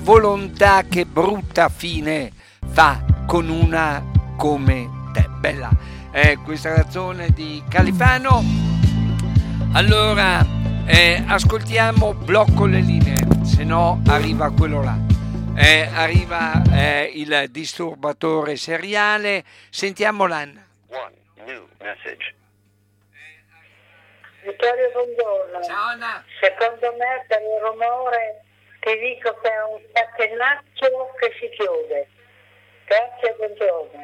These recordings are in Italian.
volontà che brutta fine fa con una come te. Bella questa canzone di Califano. Allora ascoltiamo, blocco le linee, se no arriva quello là. Arriva il disturbatore seriale. Sentiamo l'Anna. One new message. Vittorio, buongiorno. Ciao Anna. Secondo me per il rumore ti dico che è un catenaccio che si chiude. Grazie, buongiorno.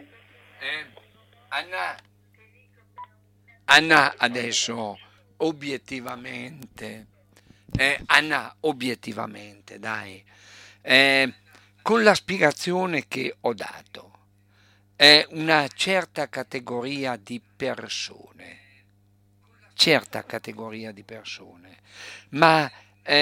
Anna, adesso obiettivamente, Anna, obiettivamente, dai, con la spiegazione che ho dato, è una certa categoria di persone, ma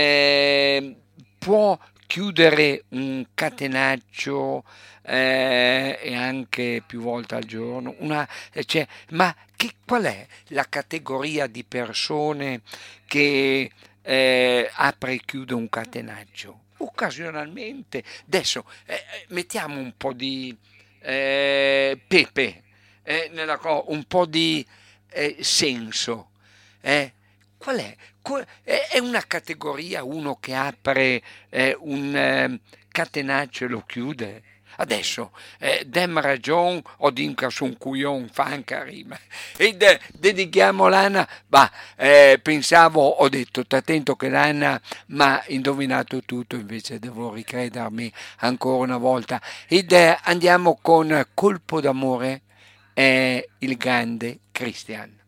può chiudere un catenaccio e anche più volte al giorno, ma qual è la categoria di persone che apre e chiude un catenaccio? Occasionalmente, adesso mettiamo un po' di pepe, un po' di senso. Qual è? È una categoria uno che apre un catenaccio e lo chiude? Adesso, dem ragione o dinca su un cuion, fa anche rima. E dedichiamo l'Anna, pensavo, ho detto, t'attento che l'Anna mi ha indovinato tutto, invece devo ricredermi ancora una volta. Ed andiamo con Colpo d'amore, il grande Christian.